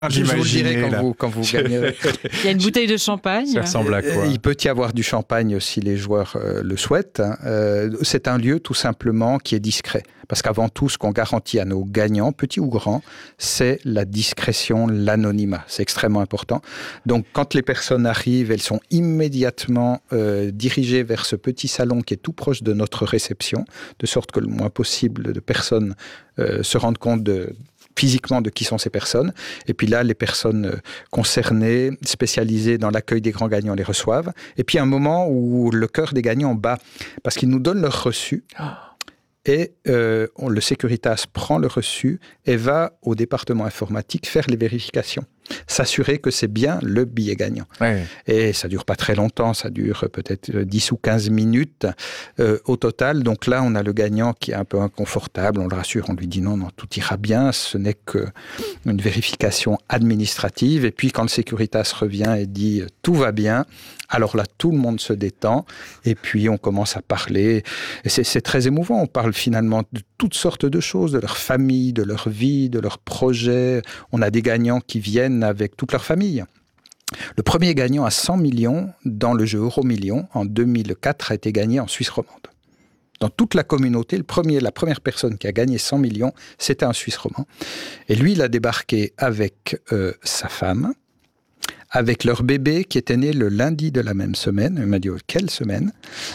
Je vous le dirai quand vous gagnerez. Il y a une bouteille de champagne. Ça ressemble à quoi? Il peut y avoir du champagne si les joueurs le souhaitent. C'est un lieu tout simplement qui est discret. Parce qu'avant tout, ce qu'on garantit à nos gagnants, petits ou grands, c'est la discrétion, l'anonymat. C'est extrêmement important. Donc quand les personnes arrivent, elles sont immédiatement dirigées vers ce petit salon qui est tout proche de notre réception, de sorte que le moins possible de personnes se rendent compte physiquement de qui sont ces personnes. Et puis là, les personnes concernées, spécialisées dans l'accueil des grands gagnants, les reçoivent. Et puis un moment où le cœur des gagnants bat, parce qu'ils nous donnent leur reçu. Et le Securitas prend le reçu et va au département informatique faire les vérifications. S'assurer que c'est bien le billet gagnant. Ouais. Et ça ne dure pas très longtemps, ça dure peut-être 10 ou 15 minutes au total. Donc là, on a le gagnant qui est un peu inconfortable, on le rassure, on lui dit non, tout ira bien, ce n'est qu'une vérification administrative. Et puis quand le Securitas revient et dit tout va bien, alors là, tout le monde se détend et puis on commence à parler. Et c'est très émouvant, on parle finalement de toutes sortes de choses, de leur famille, de leur vie, de leurs projets. On a des gagnants qui viennent avec toute leur famille. Le premier gagnant à 100 millions dans le jeu Euromillions en 2004 a été gagné en Suisse romande. Dans toute la communauté, la première personne qui a gagné 100 millions, c'était un Suisse romand. Et lui, il a débarqué avec sa femme, avec leur bébé qui était né le lundi de la même semaine. Il m'a dit, quelle semaine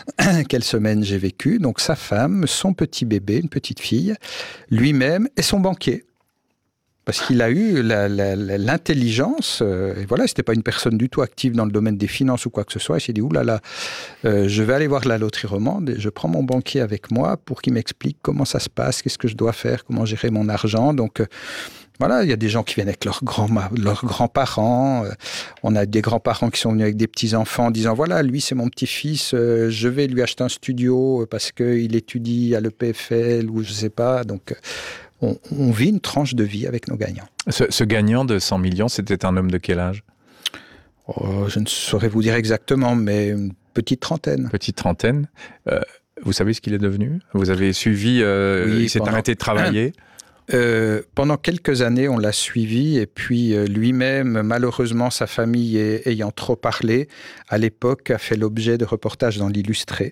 j'ai vécu. Donc sa femme, son petit bébé, une petite fille, lui-même et son banquier. Parce qu'il a eu l'intelligence, et voilà, c'était pas une personne du tout active dans le domaine des finances ou quoi que ce soit. Il s'est dit, oulala, je vais aller voir la loterie romande et je prends mon banquier avec moi pour qu'il m'explique comment ça se passe, qu'est-ce que je dois faire, comment gérer mon argent. Donc, voilà, il y a des gens qui viennent avec leurs grands-parents. On a des grands-parents qui sont venus avec des petits-enfants en disant, voilà, lui, c'est mon petit-fils, je vais lui acheter un studio parce qu'il étudie à l'EPFL ou je sais pas. Donc, on vit une tranche de vie avec nos gagnants. Ce gagnant de 100 millions, c'était un homme de quel âge ? Je ne saurais vous dire exactement, mais une petite trentaine. Petite trentaine. Vous savez ce qu'il est devenu ? Vous avez suivi, oui, il s'est arrêté de travailler ? Pendant quelques années, on l'a suivi et puis lui-même, malheureusement, sa famille ayant trop parlé, à l'époque, a fait l'objet de reportages dans l'Illustré.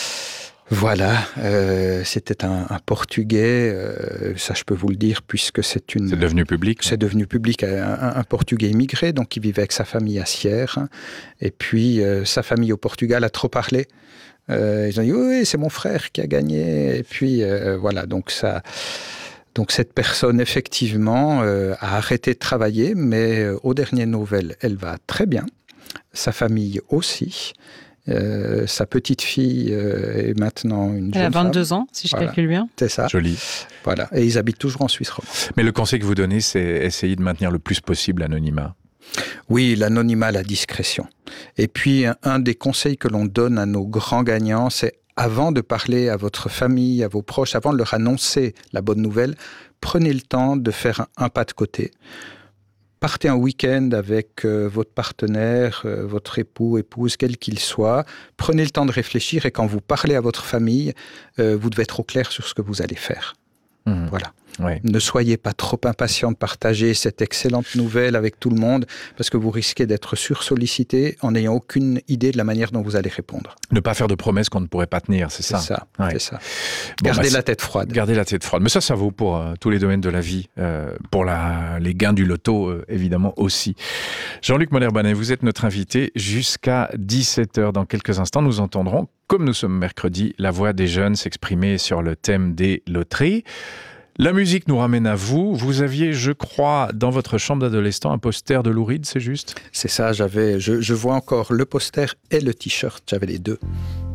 Voilà, c'était un Portugais, ça je peux vous le dire puisque c'est devenu public. C'est devenu public, un Portugais immigré, donc il vivait avec sa famille à Sierre, et puis sa famille au Portugal a trop parlé. Ils ont dit oui, c'est mon frère qui a gagné, et puis voilà, donc cette personne effectivement a arrêté de travailler, mais aux dernières nouvelles, elle va très bien, sa famille aussi. Sa petite fille est maintenant une jeune femme. Elle a 22 ans, si je calcule bien. C'est ça. Joli. Voilà. Et ils habitent toujours en Suisse romande. Mais le conseil que vous donnez, c'est essayer de maintenir le plus possible l'anonymat. Oui, l'anonymat, la discrétion. Et puis, un des conseils que l'on donne à nos grands gagnants, c'est avant de parler à votre famille, à vos proches, avant de leur annoncer la bonne nouvelle, prenez le temps de faire un pas de côté. Partez un week-end avec votre partenaire, votre époux, épouse, quel qu'il soit. Prenez le temps de réfléchir et quand vous parlez à votre famille, vous devez être au clair sur ce que vous allez faire. Voilà. Ouais. Ne soyez pas trop impatient de partager cette excellente nouvelle avec tout le monde parce que vous risquez d'être sursollicité en n'ayant aucune idée de la manière dont vous allez répondre. Ne pas faire de promesses qu'on ne pourrait pas tenir, c'est ça. C'est ça. Gardez la tête froide. Gardez la tête froide. Mais ça vaut pour tous les domaines de la vie, pour les gains du loto, évidemment aussi. Jean-Luc Moller-Banet, vous êtes notre invité jusqu'à 17h. Dans quelques instants, nous entendrons, comme nous sommes mercredi, la voix des jeunes s'exprimer sur le thème des loteries. La musique nous ramène à vous. Vous aviez, je crois, dans votre chambre d'adolescent, un poster de Lou Reed, c'est juste ? C'est ça, je vois encore le poster et le t-shirt, j'avais les deux.